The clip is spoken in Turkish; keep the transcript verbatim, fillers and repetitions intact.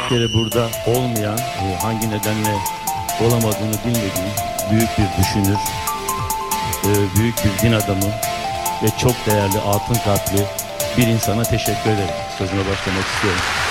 kere burada olmayan, e, hangi nedenle olamadığını bilmediğim büyük bir düşünür, e, büyük bir din adamı ve çok değerli altın kalpli bir insana teşekkür ederim. Sözüne başlamak istiyorum.